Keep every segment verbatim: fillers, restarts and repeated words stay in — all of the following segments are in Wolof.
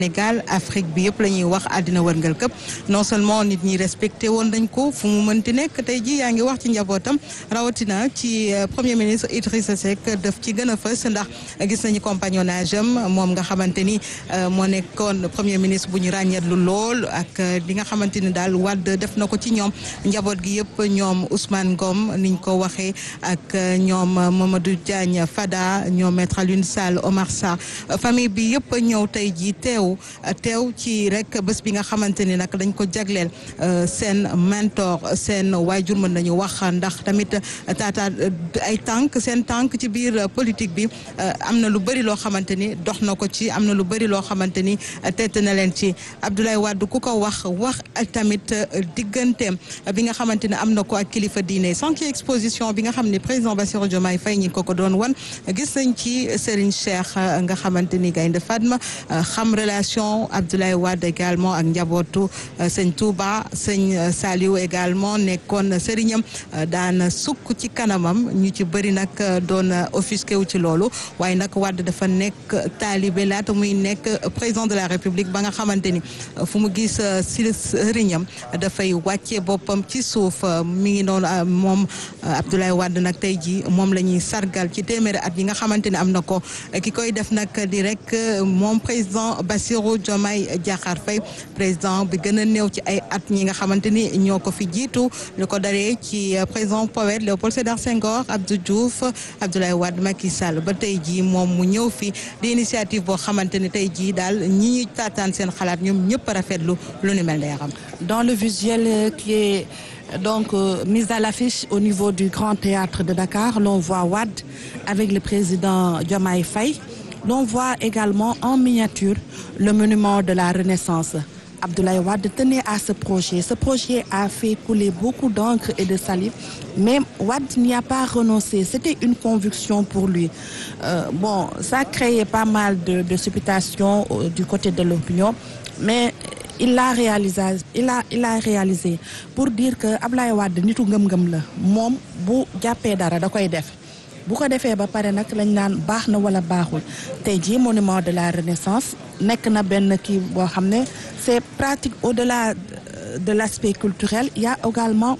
Sénégal Afrique bi yëpp la ñuy wax àddina wërngal këpp non seulement nit ñi respecté woon dañ ko fu mu mënti nekk tey ji yaa ngi wax ci njabootam rawatina ci premier ministre Idrissa Seck daf ci gën a fës ndax gis nañu compagnonnage am moom nga xamante ni moo nekkoon premier ministre bu ñu ràññeetlu lool ak li nga xamante ni daal Wade def na ko ci ñoom njaboot gi yëpp ñoom Ousmane Ngom niñ ko waxee ak ñoom Mamadou Diagne Fada ñoom Maître Alioune Sall Omar Sarr famille bi yëpp ñëw tey ji teew teew ci rek bés bi nga xamante ni nag dañ ko jagleel seen mentor seen waajur mën nañu wax ndax tamit tata ay tànk seen tànk ci biir politique bi am na lu bëri loo xamante ni dox na ko ci am na lu bëri loo xamante ni tett na leen ci Abdoulaye Wade ku ko wax wax tamit digganteem bi nga xamante ne am na ko ak kilifa diine sànq exposition bi nga xam ne président Bassirou Diomaye Faye ñi ko ko doon wan gis nañ ci Serigne Cheikh nga xamante ni Gaynde Fatma xam relation Abdoulaye Wade également ak njabootu sëñ Touba sëñ Saliou également nekkoon sëriñam daan sukk ci kanamam ñu ci bëri nag doon offusqué wu ci loolu waaye nag Wade dafa nekk taalibe laata muy nekk président de la République ba nga xamante ni fu mu gis si sëriñam dafay wàccee boppam ci suuf mi ngi noonu moom Abdoulaye Wade nag tey ji moom la ñuy sargal ci téeméeri at yi nga xamante ni am na ko ki koy def nag di rek moom président Bassirou Diomaye Diakhar Faye président bi gën a néew ci ay at ñi nga xamante ni ñoo ko fi jiitu lu ko daree ci président poète Léopold Sédar Senghor Abdou Diouf Abdoulaye Wade Macky Sall ba tey jii moom mu ñëw fi di initiative boo xamante ni tey jii daal ñi ñuy taataan seen xalaat ñoom ñëpp rafetlu lu ni mel day am. Dans le visuel qui est donc euh, mis à l'affiche au niveau du Grand Théâtre de Dakar, l'on voit Wade avec le président Diomaye Faye. L'on voit également en miniature le monument de la Renaissance. Abdoulaye Wade tenait à ce projet. Ce projet a fait couler beaucoup d'encre et de salive, mais Wade n'y a pas renoncé. C'était une conviction pour lui. Euh, bon, ça créait pas mal de, de supputation euh, du côté de l'opinion, mais il l'a réalisé. Il a, il a réalisé pour dire que Abdoulaye Wade nitu ngëm-ngëm la moom bu jàppee dara da koy def. bu ko defee ba pare nag lañ naan baax na wala baaxul tey jii monument de la Renaissance nekk na benn kii boo xam ne c'est pratique au-delà de l'aspect culturel. Il y a également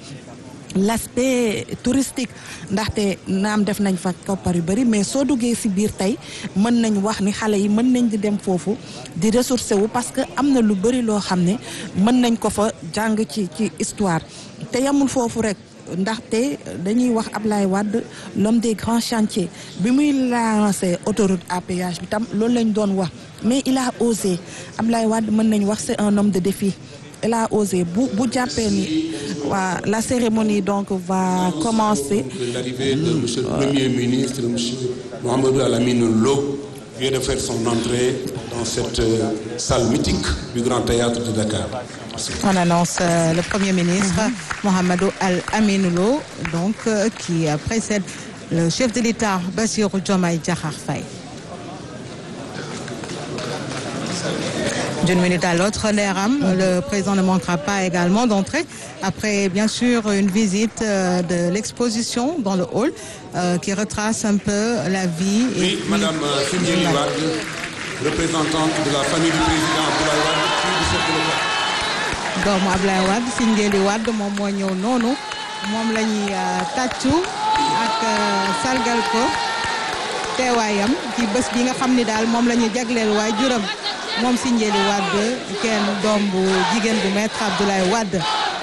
l'aspect touristique ndaxte naam def nañ fa koppar yu bari mais soo duggee ci biir tey mën nañ wax ni xale yi mën nañ di dem foofu di ressourcer wu parce que am na lu bari loo xam ne mën nañ ko fa jàng ci ci histoire te yamul foofu rek. ndaxte dañuy wax Abdoulaye Wade l'homme des grands chantiers bi muy lancé autoroute à péage bi tam loolu lañ doon wax mais il a osé Abdoulaye Wade mën nañ wax c'est un homme de défi. Il a osé bu bu jàppee ni waa la cérémonie donc va commencer. L'arrivée de monsieur le Premier ministre, monsieur Mahamadou Lamine Lo, vient de faire son entrée dans cette salle mythique du Grand Théâtre de Dakar. On annonce euh, le Premier ministre mm-hmm. Mahamadou Al-Amin Lo, donc euh, qui euh, précède le chef de l'État Bassirou Diomaye Diakhar Faye. D'une minute à l'autre, l'Eram, le président ne manquera pas également d'entrer après bien sûr une visite euh, de l'exposition dans le hall euh, qui retrace un peu la vie. Oui, et Madame Sindiély Wade, représentante de la famille du président Abdoulaye Wade, fille du chef de l'État. doomu Abdoulaye Wade Sindiély Wade moom moo ñëw noonu moom la ñuy tàccu ak sargal ko teewaayam ci bés bi nga xam ni daal moom la ñuy jagleel waajuram moom Sindiély Wade kenn doom bu jigéen bu maître Abdoulaye Wade.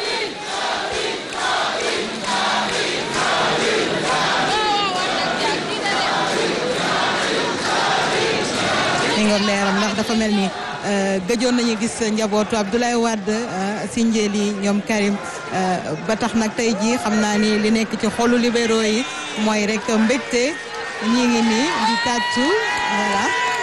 li nga leeram ndax dafa mel ni gëjoon nañu gis njabootu Abdoulaye Wade Sindiély ñoom Karim ba tax nag tey jii xam naa ni li nekk ci xolu libéraux yi mooy rek mbégte ñi ngi nii di tàccu voilà.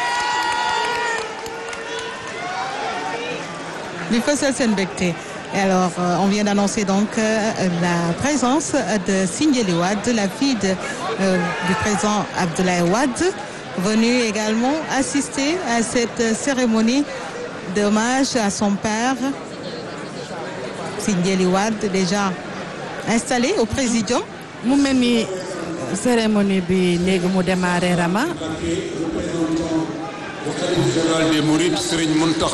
di fësal seen mbégte. Alors, euh, on vient d'annoncer donc euh, la présence de Sindiély Wade, la fille de, euh, du président Abdoulaye Wade, venue également assister à cette cérémonie d'hommage à son père, Sindiély Wade, déjà installé au présidium. mu mel ni cérémonie bi léegi mu démarré Rama. Khalife général des Mourides Serigne Mountakha